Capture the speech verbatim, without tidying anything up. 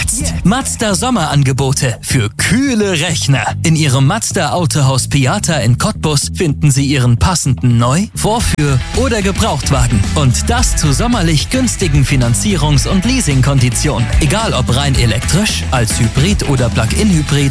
Jetzt Mazda Sommerangebote für kühle Rechner. In Ihrem Mazda Autohaus Piata in Cottbus finden Sie Ihren passenden Neu-, Vorführ- oder Gebrauchtwagen. Und das zu sommerlich günstigen Finanzierungs- und Leasingkonditionen. Egal ob rein elektrisch, als Hybrid oder Plug-in-Hybrid,